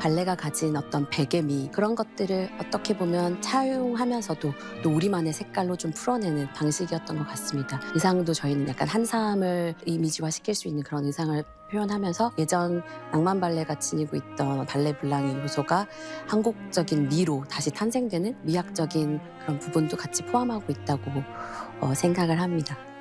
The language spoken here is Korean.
발레가 가진 어떤 백의미 그런 것들을 어떻게 보면 차용하면서도 또 우리만의 색깔로 좀 풀어내는 방식이었던 것 같습니다. 의상도 저희는 약간 한삼을 이미지화시킬 수 있는 그런 의상을 표현하면서 예전 낭만 발레가 지니고 있던 발레 블랑의 요소가 한국적인 미로 다시 탄생되는 미학적인 그런 부분도 같이 포함하고 있다고 생각을 합니다.